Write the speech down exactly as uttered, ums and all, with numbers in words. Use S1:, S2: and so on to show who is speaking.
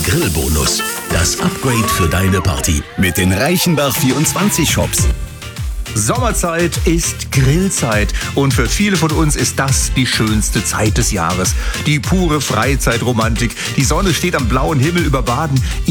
S1: Grillbonus. Das Upgrade für deine Party mit den Reichenbach vierundzwanzig Shops.
S2: Sommerzeit ist Grillzeit und für viele von uns ist das die schönste Zeit des Jahres. Die pure Freizeitromantik. Die Sonne steht am blauen Himmel über Baden.